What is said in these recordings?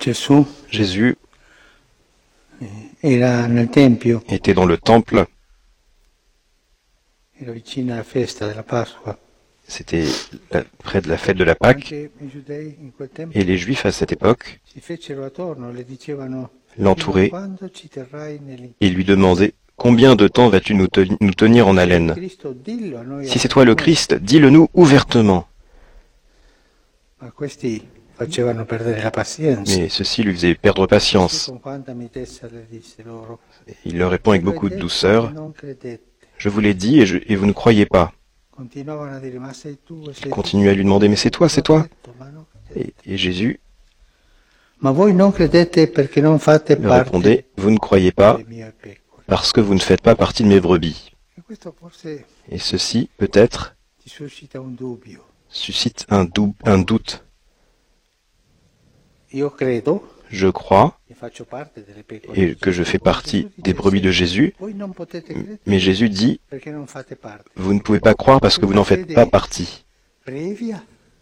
Jésus era nel Tempio, était dans le temple, era vicino alla festa della Pasqua. c'était près de la fête de la Pâque, Anche i giudei in quel tempo et les Juifs à cette époque si fecero attorno, le dicevano: l'entouraient quando ci terrai nel et lui demandaient « Combien de temps vas-tu nous tenir en haleine ? Cristo, dillo a noi. Si c'est toi le Christ, dis-le-nous ouvertement. » Ma questi facevano perdere la pazienza. Mais ceci lui faisait perdre patience. Con quanta mitezza le disse loro: Il leur répond avec beaucoup de douceur non credete. « Je vous l'ai dit et vous ne croyez pas. » Continuavano a dire: ma sei tu, Il sei continue à lui demander « Mais c'est toi, c'est toi ?» Ma non credete. Et Jésus Ma voi non credete perché non fate leur parte répondait « Vous ne croyez pas delle mie pecore. parce que vous ne faites pas partie de mes brebis. E questo forse » Et ceci, peut-être, ti suscita un dubbio. suscite un doute. Io credo Je crois che faccio parte delle pecore et di que je Gesù. fais partie des brebis de Jésus, Voi non potete credere mais Jésus dit perché non fate parte. « Vous ne pouvez pas croire parce que vous n'en faites pas partie. Previa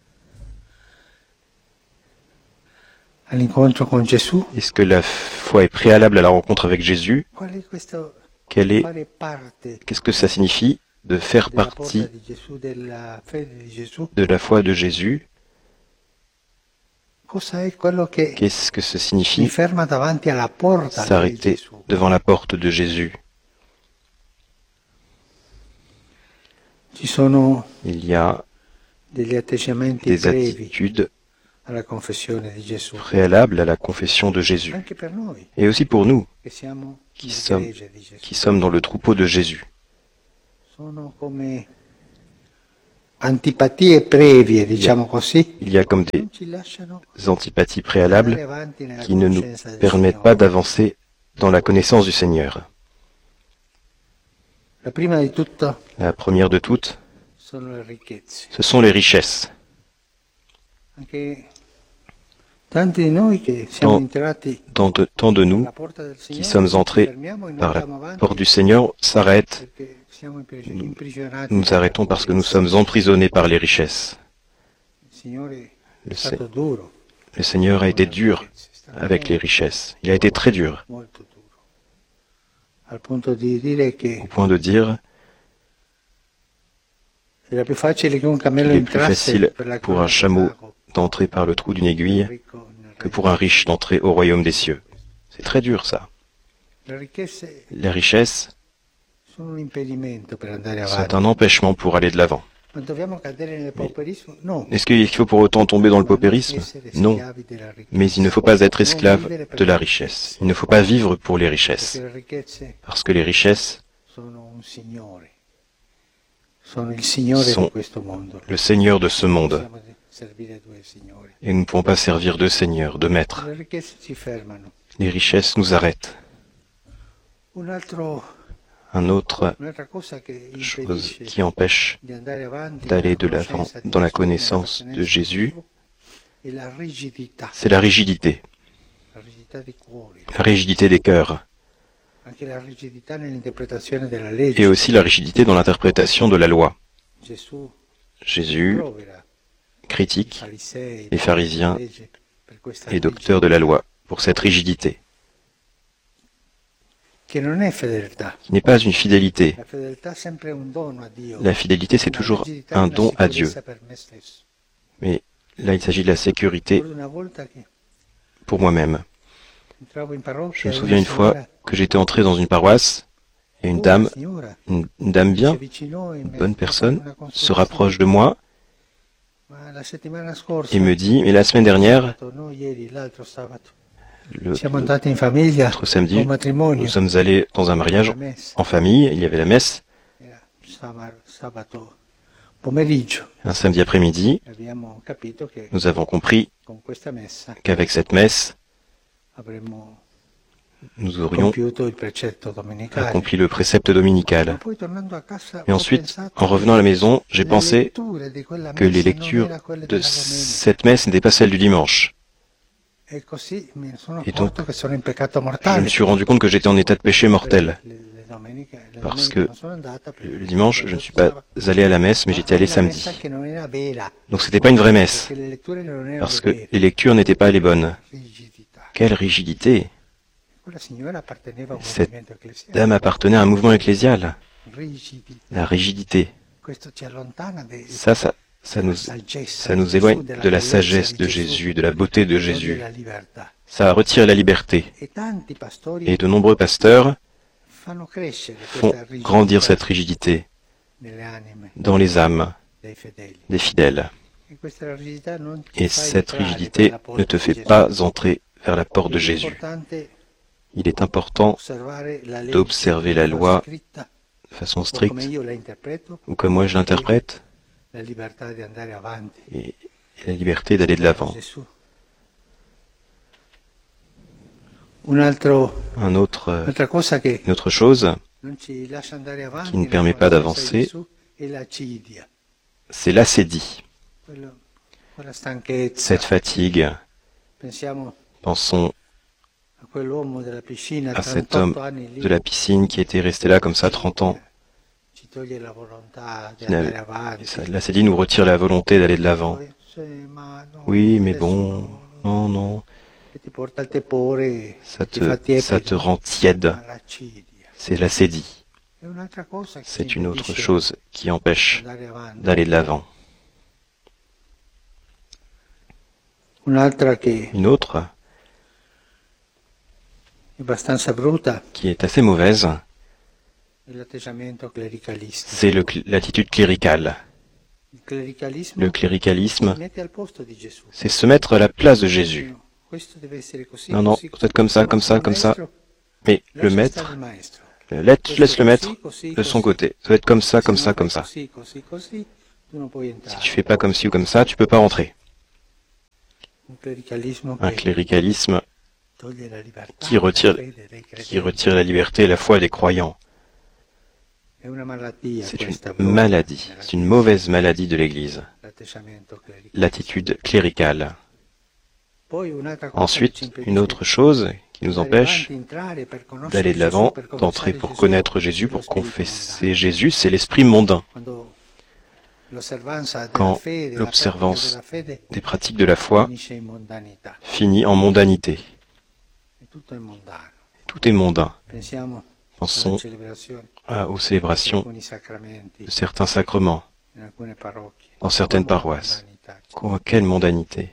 all'incontro con Gesù. » Est-ce que la foi est préalable à la rencontre avec Jésus? Qual è questo fare parte Qu'est-ce que ça signifie de faire della porta partie di Gesù, della fede di Gesù? de la foi de Jésus? Cosa è quello che Qu'est-ce que ça mi signifie ferma davanti alla porta di s'arrêter Gesù? devant la porte de Jésus? Ci sono Il y a degli atteggiamenti des brevi attitudes alla confessione di Gesù, préalables à la confession de Jésus. anche per noi Et aussi pour nous, che siamo qui nel sommes, gregge di Gesù. qui sommes dans le troupeau de Jésus. Sono come antipatie previe, diciamo così, Il y a comme des non ci lasciano antipathies andare préalables avanti nella qui ne nous conoscenza del permettent Signore. pas d'avancer dans la connaissance du Seigneur. La prima di tutto La première de toutes, sono le ricchezze. ce sont les richesses. Anche tanti di noi che siamo Tant entrati tant de nous alla porta del qui Signore, sommes ci entrés fermiamo e non par la andiamo avanti porte du Seigneur s'arrêtent. perché siamo imprigionati. Nous nous arrêtons parce que nous sommes emprisonnés par les richesses. Il Signore Le, è Se- stato duro le Seigneur a été dur è stato avec les richesses. Il a été très dur, molto duro, al punto di dire che au point de dire era più facile che un cammello qu'il est plus entrasse facile per la pour un colonna chameau del lago d'entrer par le trou d'une aiguille ricco nel que regno. pour un riche d'entrer au royaume des cieux. C'est très dur ça. Le ricchezze Les richesses sono un impedimento per andare sont avanti. un empêchement pour aller de l'avant. Ma dobbiamo cadere nel pauperismo? No. Est-ce qu'il faut pour autant tomber dans le paupérisme? Non. Mais il ne faut pas être esclave de la richesse. Il ne faut pas vivre pour les richesses. Perché le ricchezze Parce que les richesses sono un signore. Sono il signore Sono di questo mondo. le Seigneur de ce monde. Possiamo servire due signori. Et nous ne pouvons pas servir de Seigneur, de Maître. Le ricchezze ci fermano. Les richesses nous arrêtent. Un'altra Un'altra cosa che chose impedisce qui empêche di andare avanti d'aller nella de l'avant conoscenza di dans la Gesù, connaissance nella de Jésus, è la rigidità. c'est la rigidité Dei cuori, des cœurs, anche la rigidità nell'interpretazione della legge. et aussi la rigidité dans l'interprétation de la loi. Gesù Jésus provera i critique farisei, les pharisiens la legge per questa et docteurs de la loi pour cette rigidité, che non è fedeltà. qui n'est pas une fidélité. La fedeltà è sempre un dono a Dio. La fidélité, c'est La toujours rigidità è un una don à Dieu. sicurezza per me stesso. Mais là, il s'agit de la sécurité Ricordo una volta che pour moi-même. entravo in Je parrocchia me e souviens una une fois signora, que j'étais entré dans une paroisse et une dame, signora, une dame bien, si avvicinò e une mi bonne ha fatto personne, una se consolazione. rapproche de moi Ma la settimana scorsa, et me dit, mais la semaine dernière, no, ieri, l'altro sabato, le- siamo andati in famiglia, l'autre samedi, un matrimonio, nous sommes allés dans un mariage la messa, en famille, il y avait la messe, era sabato pomeriggio, un samedi après-midi, e abbiamo capito che nous avons compris con questa messa qu'avec cette messe, avremmo nous aurions compiuto il precetto domenicale. accompli le précepte Ma dominical. poi tornando a casa Et ho ensuite, pensato en revenant à la maison, j'ai le pensé letture di quella que les messa non lectures era quelle de della domenica. cette messe n'étaient pas celles du dimanche. E così mi sono Et accorto donc, che sono in peccato Je mortale. me suis rendu compte que j'étais en état de péché mortel. Le Parce domeniche que non sono andata perché Le dimanche, je ne suis pas allé à la messe, mais j'étais allé la samedi. messa che non era vera, Donc c'était pas une vraie messe, perché le letture non erano parce que vere. les lectures n'étaient pas les bonnes. Rigidità. Quelle rigidité! Quella signora apparteneva a un Cette movimento ecclesiale. dame appartenait à un mouvement ecclésial. Rigidità. La rigidité, Questo ci allontana ça nous éloigne de la sagesse de Jésus, de la beauté de Jésus. della libertà. Ça retire la liberté. E tanti pastori Et de nombreux pasteurs fanno crescere font questa rigidità grandir cette rigidité nelle anime dans les âmes dei fedeli. des fidèles. E questa rigidità non ti Et fa cette entrare rigidité per la porta ne te di fait Gesù. pas entrer vers la porte de È Jésus. importante Il est important osservare la legge d'observer la loi scritta, de façon o come stricte, io la interpreto, ou comme moi je l'interprète, la libertà di andare avanti. et la liberté d'aller de l'avant. Gesù. Un'altra cosa che Une autre chose, non ci lascia andare avanti qui ne nella permet pas conoscenza di d'avancer, Gesù è l'acidia, c'est l'acédie, quella stanchezza. cette fatigue. Pensiamo Pensons a quell'uomo della piscina, à cet 38 homme anni lì, de la piscine qui était resté là comme ça 30 ans. ci toglie la volontà di Qui andare n'avait- avanti. L'acédie nous retire la volonté d'aller de l'avant. Ma no, Oui, mais adesso bon, no. non, E ti porta al tepore, ça ti fa tiepido. ça te rend tiède. Ma l'acidia C'est l'acédie. è un'altra cosa che C'est ci une autre impedisce chose qui empêche di andare avanti. d'aller de l'avant. Un'altra che Une autre, è abbastanza brutta qui est assez mauvaise, è l'atteggiamento clericalistico. c'est l'attitude cléricale. Il clericalismo Le cléricalisme, si mette al posto di Gesù. c'est se mettre à la place de Jésus. No, questo deve essere così, Non, non, così, vous êtes comme ça, così. comme ça, Ma comme ça. maestro, Mais le lascia maître, stare il maestro. laisse le maître Così, de son così. côté. Ça doit être comme ça, Se comme non ça, fai comme ça. Così, così, così, tu non puoi Si entrare. tu fais pas comme ci ou comme ça, tu peux pas rentrer. Un clericalismo Un che cléricalisme toglie la libertà, qui retire, la fede dei qui credenti. retire la liberté et la foi des croyants. È una malattia C'est questa une brutta maladie, nella c'est une mauvaise maladie de l'Église, l'atteggiamento clericale. l'attitude cléricale. Poi un'altra cosa che ci Ensuite, impedisce une autre chose qui nous di andare empêche avanti, entrare per conoscere d'aller de Gesù, l'avant, per d'entrer confessare pour Gesù, connaître Jésus, è pour lo spirito confesser Jésus, c'est l'esprit mondain. mondano. Quando l'osservanza della Quand fede, la l'observance pratica della fede des pratiques de la foi finisce in mondanità. finit en mondanité. È tutto è mondano. Tout est mondain. Pensiamo alle Pensons celebrazioni, aux célébrations alcuni sacramenti, de certains sacrements in alcune parrocchie. dans certaines Come paroisses. mondanità. Quelle mondanité.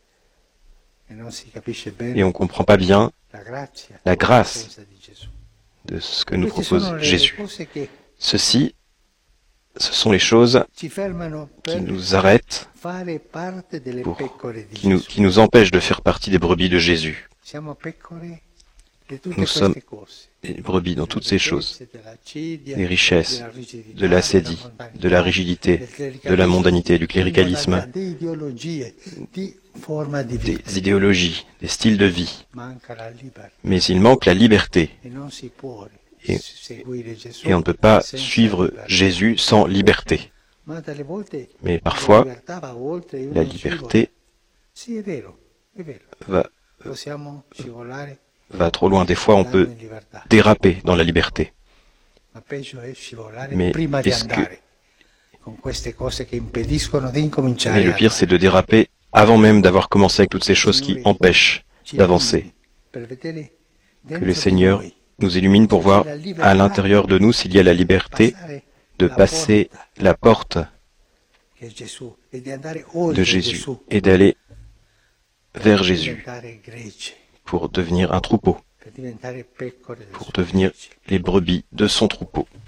E non si capisce Et bene on ne comprend pas bien la grazia, la grâce presenza di Gesù. de ce que nous Queste propose sono le Jésus. cose che Ceci, ce sont les choses ci fermano qui per nous arrêtent, fare parte delle pecore di qui Gesù. nous empêchent de faire partie des brebis de Jésus. Siamo pecore di tutte Nous sommes queste cose. des brebis dans toutes ces choses. Dell'acidia, Des richesses, della rigidità, de l'acédie, della mondanità, de la rigidité, del clericalismo, de la mondanité, du cléricalisme, di ideologie, di forma di des vita. idéologies, des styles de vie. Manca la libertà Mais il manque la liberté. e non si può Et- seguire Gesù Et on ne peut pas senza suivre libertà. Jésus sans liberté. Ma dalle volte Mais parfois, la libertà va oltre e la uno liberté Sì, è vero, è vero. va, Possiamo scivolare va trop loin. Des fois, on andando peut in libertà. déraper dans la liberté. Ma peggio è scivolare Mais prima di est-ce que- andare con queste cose che impediscono di incominciare. Mais le pire, c'est de déraper avant même d'avoir commencé avec toutes ces choses qui empêchent d'avancer. Per vedere Que dentro le di Seigneur noi nous illumine pour voir à l'intérieur de nous s'il y a la liberté passare de la passer porta la porte che è Gesù e di andare oltre de Jésus Gesù et d'aller vers per Jésus diventare greci, pour devenir un troupeau, per diventare pecore del pour suo devenir gregge. les brebis de son troupeau.